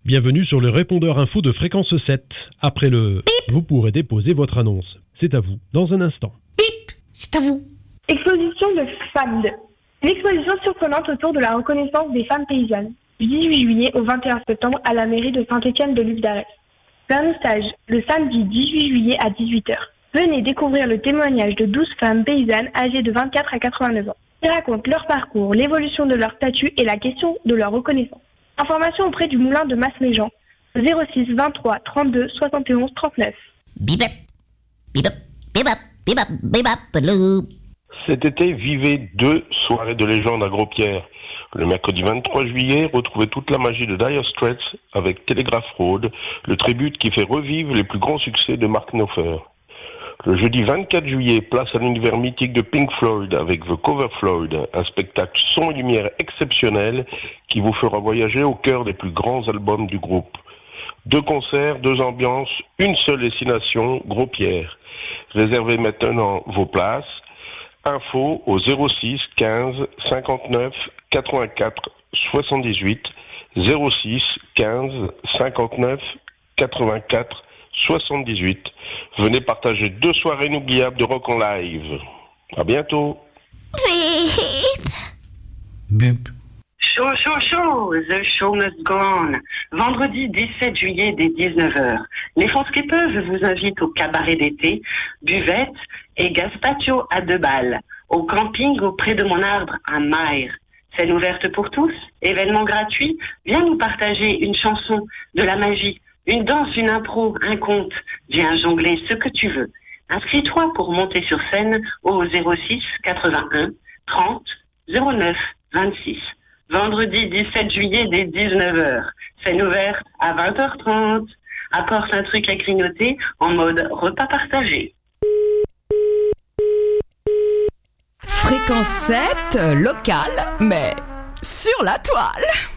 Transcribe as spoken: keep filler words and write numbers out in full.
Bienvenue sur le répondeur info de Fréquence sept. Après le bip, vous pourrez déposer votre annonce. C'est à vous, dans un instant. Bip, c'est à vous. Exposition de femmes. Une exposition surprenante autour de la reconnaissance des femmes paysannes. Du dix-huit juillet au vingt et un septembre à la mairie de Saint-Étienne de Lubdarès. Vernissage le samedi dix-huit juillet à dix-huit heures. Venez découvrir le témoignage de douze femmes paysannes âgées de vingt-quatre à quatre-vingt-neuf ans. Ils racontent leur parcours, l'évolution de leur statut et la question de leur reconnaissance. Information auprès du moulin de Masméjean, zéro six vingt-trois trente-deux soixante et onze trente-neuf. Bibap, bibap, bibap, bibap, bibap, bibap. Cet été, vivez deux soirées de légende à Gros-Pierre. Le mercredi vingt-trois juillet, retrouvez toute la magie de Dire Straits avec Telegraph Road, le tribute qui fait revivre les plus grands succès de Mark Knopfler. Le jeudi vingt-quatre juillet, place à l'univers mythique de Pink Floyd avec The Cover Floyd, un spectacle son et lumière exceptionnel qui vous fera voyager au cœur des plus grands albums du groupe. Deux concerts, deux ambiances, une seule destination, Gros-Pierre. Réservez maintenant vos places. Info au zéro six quinze cinquante-neuf quatre-vingt-quatre soixante-dix-huit, zéro six quinze cinquante-neuf quatre-vingt-quatre soixante-dix-huit. Venez partager deux soirées inoubliables de rock en live. À bientôt. Bip. Bip. Show, show, show, the show must go on. Vendredi dix-sept juillet dès dix-neuf heures. Les Fonskipeuses vous invitent au cabaret d'été, buvette et gazpacho à deux balles, au camping auprès de mon arbre à Maire. Scène ouverte pour tous, événement gratuit, viens nous partager une chanson, de la magie, une danse, une impro, un conte, viens jongler ce que tu veux. Inscris-toi pour monter sur scène au zéro six quatre-vingt-un trente zéro neuf vingt-six. Vendredi dix-sept juillet dès dix-neuf heures. Scène ouverte à vingt heures trente. Apporte un truc à grignoter en mode repas partagé. Fréquence sept, locale, mais sur la toile.